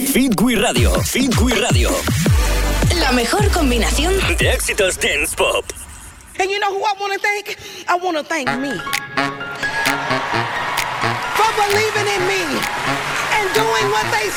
Fitwi Radio. Fitwi Radio. La mejor combinación de éxitos dance pop. And you know who I want to thank? I want to thank me. For believing in me and doing what they